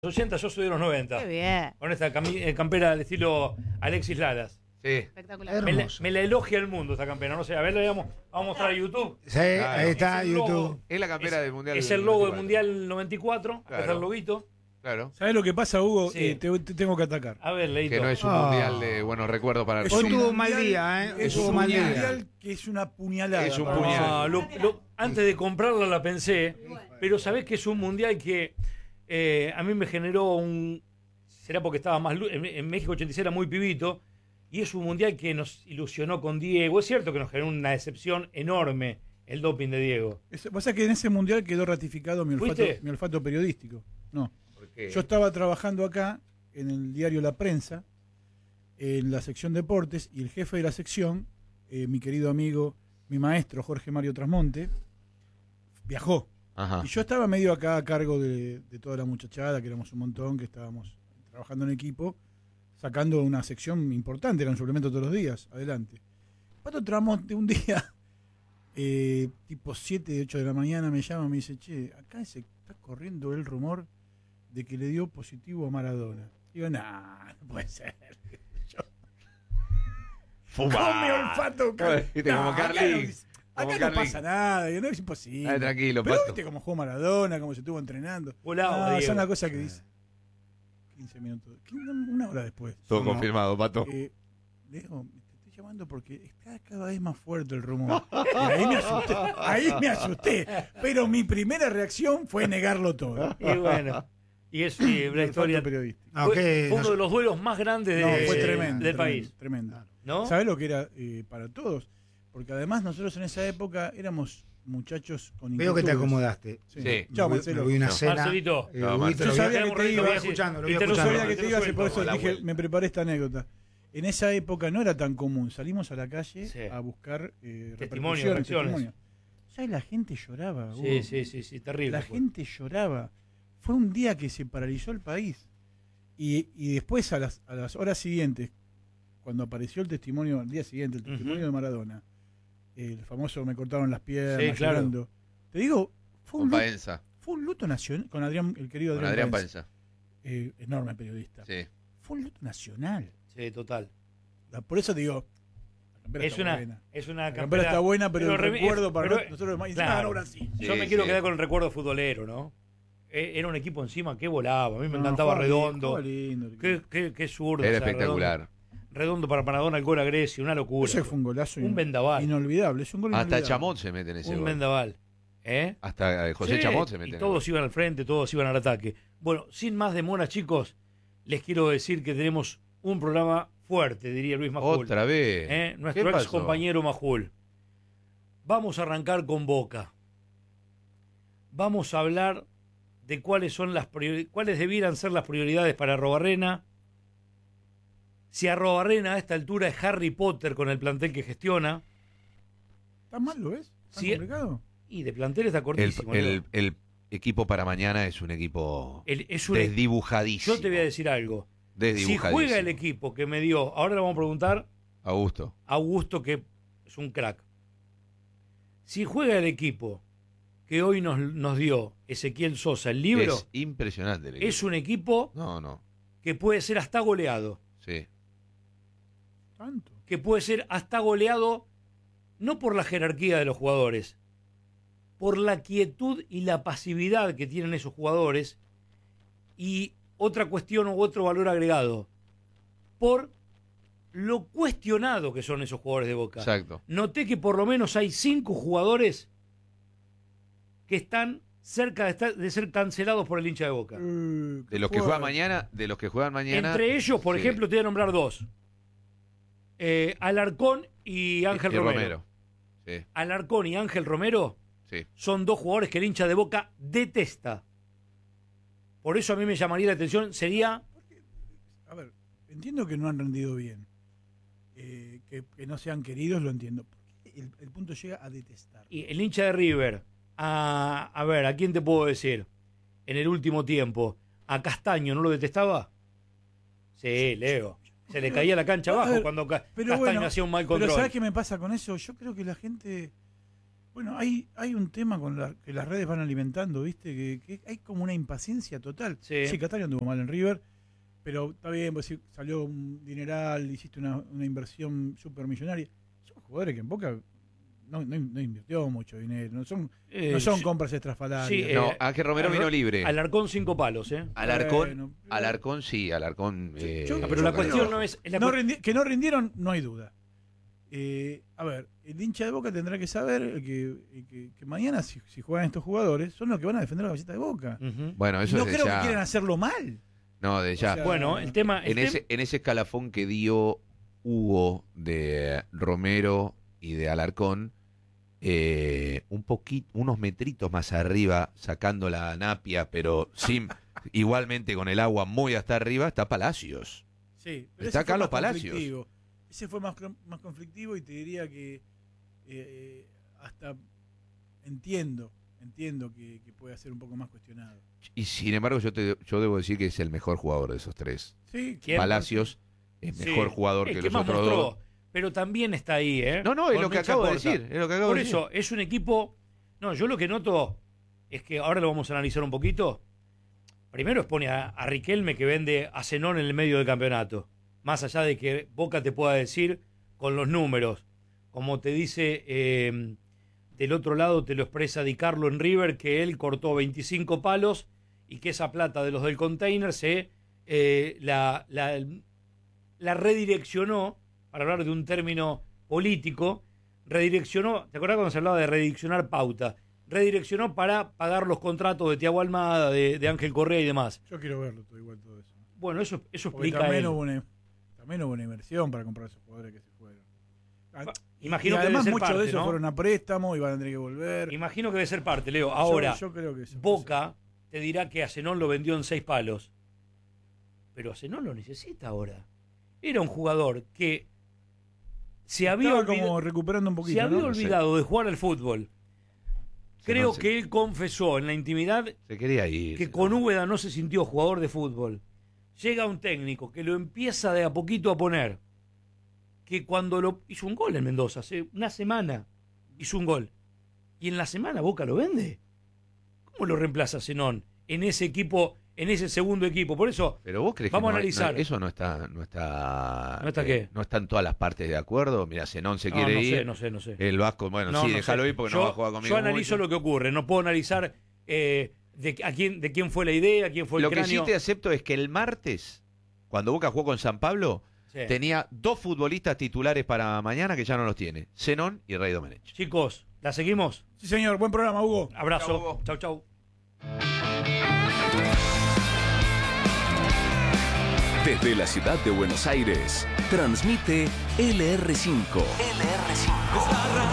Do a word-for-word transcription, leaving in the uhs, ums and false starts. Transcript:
ochenta, yo soy de los noventa. Qué bien. Con esta cami- eh, campera del estilo Alexis Lalas. Sí. Espectacular. Me la, me la elogia el mundo esta campera. No sé, a ver, le vamos, vamos a mostrar a YouTube. Sí, ahí está Es el logo. YouTube. Es la campera Es- del Mundial. Es el logo del noventa y cuatro. Mundial noventa y cuatro. Acá Claro. está el loguito. Claro. ¿Sabes lo que pasa, Hugo? Sí. Eh, te, te tengo que atacar. A ver, Leito. Que no es un Ah. mundial de buenos recuerdos para Es Hoy Argentina. tuvo un mal mundial- día, ¿eh? Es Tuvo un mal día. mundial que es una puñalada. Es un para puñal. Ah, nosotros. lo- lo- antes de comprarla la pensé, pero sabés que es un mundial que eh, a mí me generó un... Será porque estaba más... lu- En, en México ochenta y seis era muy pibito, y es un mundial que nos ilusionó con Diego. Es cierto que nos generó una decepción enorme el doping de Diego. Es- pasa que en ese mundial quedó ratificado mi olfato, ¿Fuiste? mi olfato periodístico. No. Porque Yo estaba trabajando acá en el diario La Prensa, en la sección deportes, y el jefe de la sección, eh, mi querido amigo, mi maestro Jorge Mario Trasmonte, viajó. Ajá. Y yo estaba medio acá a cargo de, de toda la muchachada, que éramos un montón, que estábamos trabajando en equipo, sacando una sección importante, era un suplemento todos los días, adelante. Pato Tramonte un día, eh, tipo siete, ocho de la mañana, me llama y me dice, che, acá se está corriendo el rumor de que le dio positivo a Maradona. Digo, nah, no puede ser. Yo, Fuma. con mi olfato, Ay, viste, como acá no- Carlix, Acá como no Carlix. pasa nada, digo, no es imposible. Ay, tranquilo, Pero Pato. viste cómo jugó Maradona, cómo se estuvo entrenando. Volaba, No, Diego. son las cosas que dice. quince minutos, una hora después. Todo No, confirmado, Pato. eh, Diego, te estoy llamando porque está cada vez más fuerte el rumor. Y ahí me asusté, ahí me asusté. Pero mi primera reacción fue negarlo todo. Y bueno, y es y la El historia... olfato periodístico. No, Fue, que fue uno no- de los duelos más grandes de- No, fue de- tremendo. del tremendo, país. Tremendo. ¿No? ¿Sabes lo que era eh, para todos? Porque además nosotros en esa época éramos muchachos con Veo que te inquietudes. acomodaste. Sí. Sí. Chao, Lo vi- Marcelo. lo vi una No. cena. Marcelito. eh, No, Huguito, Marcelo. lo Yo vi- sabía que te lo iba, voy escuchando, lo voy y te lo Yo escuchando. sabía que te Te lo ibas y suelto, por eso a la dije, vuelta. me preparé esta anécdota. En esa época no era tan común. Salimos a la calle Sí. a buscar eh, Testimonio, repercusiones, reacciones. testimonio. ¿Sabes? La gente lloraba. Sí, Hugo. sí, sí, sí, terrible. La fue. gente lloraba. Fue un día que se paralizó el país. Y, y después, a las, a las horas siguientes, cuando apareció el testimonio, al día siguiente, el testimonio Ujú. de Maradona, el famoso me cortaron las piernas, Sí, claro. llorando. Te digo, fue Con un, luto, Paenza. fue un luto nacional, con Adrián, el querido Con Adrián, Adrián Paenza, Paenza. eh, enorme periodista. Sí. Fue un luto nacional. Sí, total. La- Por eso te digo, la campera Es está una, buena. es una La campera está buena, pero, el re- recuerdo para pero- nosotros más. claro. Ah, no, Brasil. Yo Sí, me quiero sí. quedar con el recuerdo futbolero, ¿no? Eh, Era un equipo encima que volaba. A mí me No, encantaba jugaba bien, Redondo. jugaba lindo el Qué, equipo. qué, qué zurdo. Era o sea, espectacular. Redondo, Redondo para Maradona, el gol a Grecia, una locura. Ese fue un golazo Un in- vendaval. inolvidable. Es un gol Hasta inolvidable. Chamot se mete en ese Un gol. vendaval. ¿Eh? Hasta eh, José Sí, Chamot se mete y en el todos gol. iban al frente, todos iban al ataque. Bueno, sin más demora, chicos, les quiero decir que tenemos un programa fuerte, diría Luis Majul. Otra vez. ¿Eh? ¿Qué Nuestro ex pasó? compañero Majul. Vamos a arrancar con Boca. Vamos a hablar de cuáles son las priori- cuáles debieran ser las prioridades para Arrobarrena. Si Arrobarrena a esta altura es Harry Potter con el plantel que gestiona. ¿Tan mal lo es? ¿Tan Sí. complicado? Y de plantel está El, cortísimo. el- Leo. el equipo para mañana es un equipo El- es un- desdibujadísimo. yo te voy a decir algo. Si Desdibujadísimo. juega el equipo que me dio, ahora le vamos a preguntar Augusto. a Augusto, que es un crack. Si juega el equipo que hoy nos, nos dio Ezequiel Sosa, el libro, Es impresionante el equipo. es un equipo No, no. que puede ser hasta goleado. Sí. ¿Tanto? Que puede ser hasta goleado no por la jerarquía de los jugadores, por la quietud y la pasividad que tienen esos jugadores, y otra cuestión u otro valor agregado, por lo cuestionado que son esos jugadores de Boca. Exacto. Noté que por lo menos hay cinco jugadores que están cerca de, estar- de ser cancelados por el hincha de Boca. Eh, De los que juegan mañana, de los que juegan mañana. Entre ellos, por sí. ejemplo, te voy a nombrar dos. Eh, Alarcón y Ángel Y Romero. Sí, Alarcón y Ángel Romero sí. son dos jugadores que el hincha de Boca detesta. Por eso a mí me llamaría la atención, sería... A ver, entiendo que no han rendido bien. Eh, que, que no sean queridos, lo entiendo. El, el punto llega a detestar. y el hincha de River, a, a ver, ¿a quién te puedo decir? En el último tiempo, ¿a Castaño no lo detestaba? Sí, Leo. Se le caía la cancha A abajo ver, cuando Ca- Pero Castaño bueno, hacía un mal pero control. ¿sabes qué me pasa con eso? Yo creo que la gente Bueno, hay, hay un tema con la, que las redes van alimentando, ¿viste? Que, que hay como una impaciencia total. Sí. Sí, Catania anduvo mal en River, pero está bien, pues, salió un dineral, hiciste una, una inversión súper millonaria. Son jugadores que en Boca no, no, no invirtió mucho dinero, no son, Eh, no son sí, compras estrafalarias. sí, eh, No, Ángel Romero Alar- vino libre. Alarcón cinco palos, ¿eh? Alarcón, Bueno, pero- Alarcón sí, Alarcón. eh, Yo- Ah, pero la yo cuestión creo- no es... la No cu- rindi- que no rindieron, no hay duda. Eh, a ver, el hincha de Boca tendrá que saber el que, el que, que mañana, si, si juegan estos jugadores, son los que van a defender la camiseta de Boca. Ujú. Bueno, eso no es de creo ya. que quieran hacerlo mal. No, de ya. O sea, Bueno, el tema... el en, tem- ese, en ese escalafón que dio Hugo de Romero y de Alarcón, eh, un poquito, unos metritos más arriba, sacando la napia, pero sin, igualmente con el agua muy hasta arriba, está Palacios. Sí, pero Está ese fue Carlos más Palacios. conflictivo. Ese fue más, más conflictivo y te diría que eh, hasta entiendo, entiendo que, que puede ser un poco más cuestionado. Y sin embargo, yo, te, yo debo decir que es el mejor jugador de esos tres. Sí, ¿Quién? Palacios es Sí, mejor jugador el que, que los más otros mostró, dos. pero también está ahí, ¿eh? No, no, es Con lo que mecha acabo de corta. decir. Es lo que acabo Por de decir. eso, es un equipo... No, yo lo que noto es que ahora lo vamos a analizar un poquito. Primero expone a, a Riquelme que vende a Zenón en el medio del campeonato. Más allá de que Boca te pueda decir con los números. Como te dice, eh, del otro lado te lo expresa Di Carlo en River, que él cortó veinticinco palos y que esa plata de los del container se eh, la, la, la redireccionó, para hablar de un término político, redireccionó, ¿te acordás cuando se hablaba de redireccionar pauta? Redireccionó para pagar los contratos de Thiago Almada, de, de Ángel Correa y demás. yo quiero verlo todo igual todo eso. Bueno, eso, eso Porque explica también él. hubo, una, también hubo una inversión para comprar esos jugadores que se fueron. Ah, Imagino y que debe además ser muchos parte, de esos ¿no? fueron a préstamo y van a tener que volver. Imagino que debe ser parte, Leo. Ahora, yo, yo creo que eso Boca te dirá que a Zenón lo vendió en seis palos. Pero a Zenón lo necesita ahora. Era un jugador que se había, estaba olvid- como recuperando un poquito. se había ¿no? olvidado de jugar al fútbol. Creo se- que él confesó en la intimidad Se quería ir. que con Úbeda no se sintió jugador de fútbol. Llega un técnico que lo empieza de a poquito a poner. Que cuando lo hizo un gol en Mendoza, hace una semana hizo un gol. Y en la semana Boca lo vende. ¿Cómo lo reemplaza Zenón en ese equipo, en ese segundo equipo? Por eso, Pero vos crees Vamos que a no hay- analizar. no- eso no está, no está, ¿No está eh, qué? no están todas las partes de acuerdo. Mira, Zenón se no, quiere no ir. sé, no sé, no sé. El Vasco, bueno, No, sí, no déjalo sé. ir porque yo, no va a jugar conmigo. Yo analizo mucho. lo que ocurre, no puedo analizar eh, de, a quién, de quién fue la idea, quién fue el Lo que cráneo. sí te acepto es que el martes, cuando Boca jugó con San Pablo, Sí. tenía dos futbolistas titulares para mañana que ya no los tiene. Zenón y Rey Domenech. Chicos, ¿la seguimos? Sí, señor, buen programa, Hugo. Chau, Abrazo. Hugo. Chau, chau. Desde la ciudad de Buenos Aires, transmite L R cinco. L R cinco.